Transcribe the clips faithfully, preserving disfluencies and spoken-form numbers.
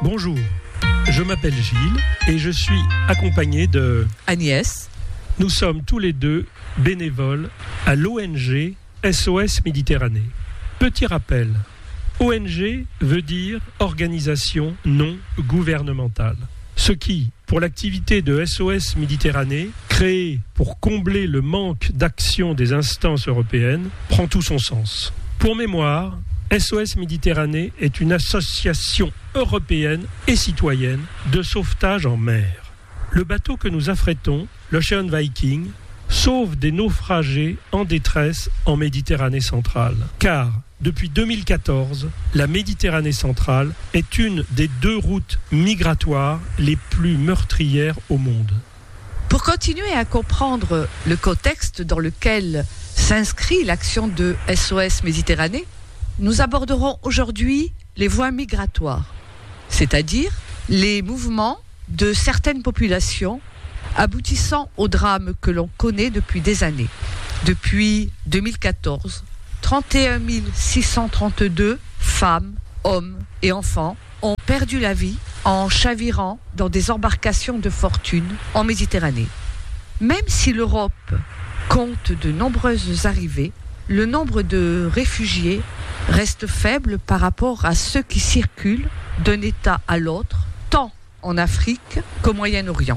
Bonjour, je m'appelle Gilles et je suis accompagné de Agnès. Nous sommes tous les deux bénévoles à l'O N G S O S Méditerranée. Petit rappel, O N G veut dire organisation non gouvernementale. Ce qui, pour l'activité de S O S Méditerranée, créée pour combler le manque d'action des instances européennes, prend tout son sens. Pour mémoire, S O S Méditerranée est une association européenne et citoyenne de sauvetage en mer. Le bateau que nous affrétons, l'Ocean Viking, sauve des naufragés en détresse en Méditerranée centrale. Car, depuis deux mille quatorze, la Méditerranée centrale est une des deux routes migratoires les plus meurtrières au monde. Pour continuer à comprendre le contexte dans lequel s'inscrit l'action de S O S Méditerranée, nous aborderons aujourd'hui les voies migratoires, c'est-à-dire les mouvements de certaines populations aboutissant au drame que l'on connaît depuis des années. Depuis deux mille quatorze, trente et un mille six cent trente-deux femmes, hommes et enfants ont perdu la vie en chavirant dans des embarcations de fortune en Méditerranée. Même si l'Europe compte de nombreuses arrivées, le nombre de réfugiés reste faible par rapport à ceux qui circulent d'un État à l'autre, tant en Afrique qu'au Moyen-Orient.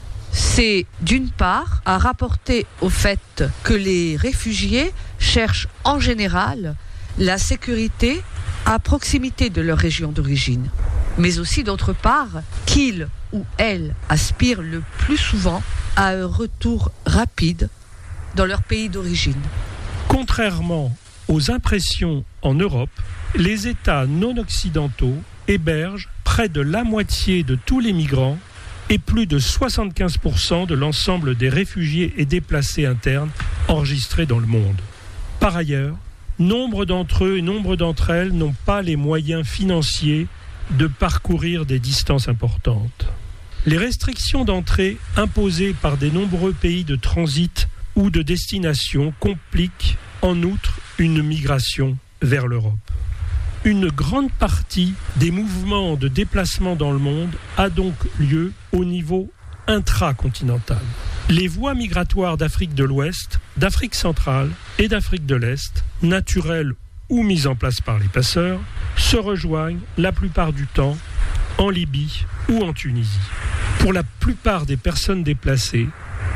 C'est d'une part à rapporter au fait que les réfugiés cherchent en général la sécurité à proximité de leur région d'origine, mais aussi d'autre part qu'ils ou elles aspirent le plus souvent à un retour rapide dans leur pays d'origine. Contrairement aux impressions en Europe, les États non occidentaux hébergent près de la moitié de tous les migrants et plus de soixante-quinze pour cent de l'ensemble des réfugiés et déplacés internes enregistrés dans le monde. Par ailleurs, nombre d'entre eux et nombre d'entre elles n'ont pas les moyens financiers de parcourir des distances importantes. Les restrictions d'entrée imposées par de nombreux pays de transit ou de destination compliquent en outre une migration vers l'Europe. Une grande partie des mouvements de déplacement dans le monde a donc lieu au niveau intracontinental. Les voies migratoires d'Afrique de l'Ouest, d'Afrique centrale et d'Afrique de l'Est, naturelles ou mises en place par les passeurs, se rejoignent la plupart du temps en Libye ou en Tunisie. Pour la plupart des personnes déplacées,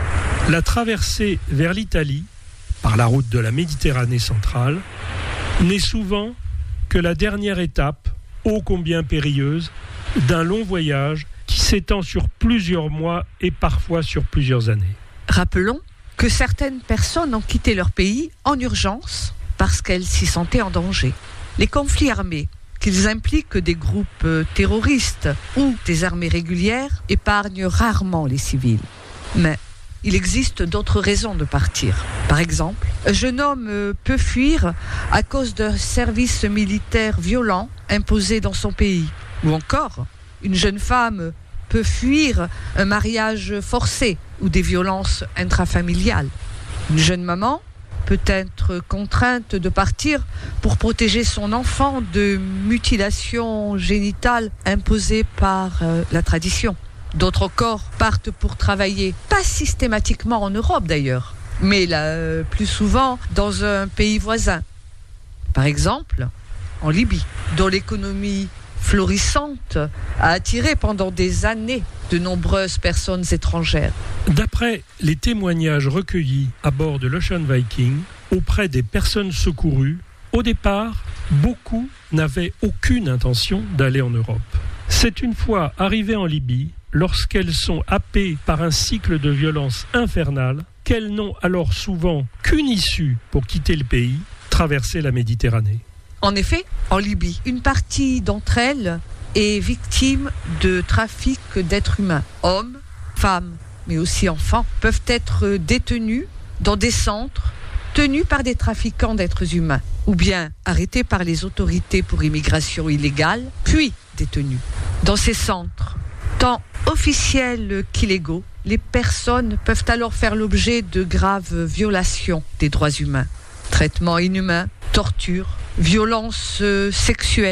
la traversée vers l'Italie, par la route de la Méditerranée centrale, n'est souvent que la dernière étape, ô combien périlleuse, d'un long voyage qui s'étend sur plusieurs mois et parfois sur plusieurs années. Rappelons que certaines personnes ont quitté leur pays en urgence parce qu'elles s'y sentaient en danger. Les conflits armés, qu'ils impliquent des groupes terroristes ou des armées régulières, épargnent rarement les civils. Mais il existe d'autres raisons de partir. Par exemple, un jeune homme peut fuir à cause d'un service militaire violent imposé dans son pays. Ou encore, une jeune femme peut fuir un mariage forcé ou des violences intrafamiliales. Une jeune maman peut être contrainte de partir pour protéger son enfant de mutilations génitales imposées par euh, la tradition. D'autres encore partent pour travailler, pas systématiquement en Europe d'ailleurs, mais là, plus souvent dans un pays voisin. Par exemple, en Libye, dont l'économie florissante a attiré pendant des années de nombreuses personnes étrangères. D'après les témoignages recueillis à bord de l'Ocean Viking, auprès des personnes secourues, au départ, beaucoup n'avaient aucune intention d'aller en Europe. C'est une fois arrivées en Libye, lorsqu'elles sont happées par un cycle de violence infernale, qu'elles n'ont alors souvent qu'une issue pour quitter le pays, traverser la Méditerranée. En effet, en Libye, une partie d'entre elles est victime de trafic d'êtres humains. Hommes, femmes, mais aussi enfants, peuvent être détenus dans des centres tenus par des trafiquants d'êtres humains, ou bien arrêtés par les autorités pour immigration illégale, puis détenus. Dans ces centres, tant officiels qu'illégaux, les personnes peuvent alors faire l'objet de graves violations des droits humains. Traitements inhumains, torture, violences sexuelles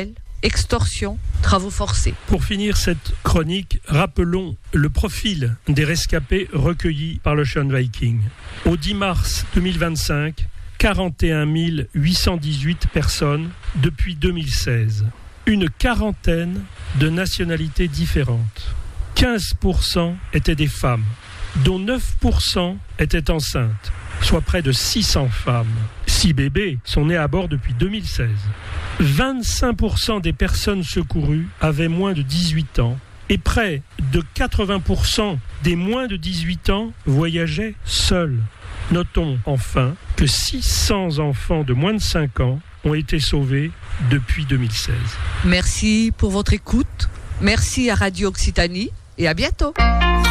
extorsion, travaux forcés. Pour finir cette chronique, rappelons le profil des rescapés recueillis par l'Ocean Viking. Au dix mars deux mille vingt-cinq, quarante et un mille huit cent dix-huit personnes depuis deux mille seize. Une quarantaine de nationalités différentes. quinze pour cent étaient des femmes, dont neuf pour cent étaient enceintes, soit près de six cents femmes. Six bébés sont nés à bord depuis deux mille seize. vingt-cinq pour cent des personnes secourues avaient moins de dix-huit ans et près de quatre-vingts pour cent des moins de dix-huit ans voyageaient seuls. Notons enfin que six cents enfants de moins de cinq ans ont été sauvés depuis deux mille seize. Merci pour votre écoute. Merci à Radio Occitanie et à bientôt.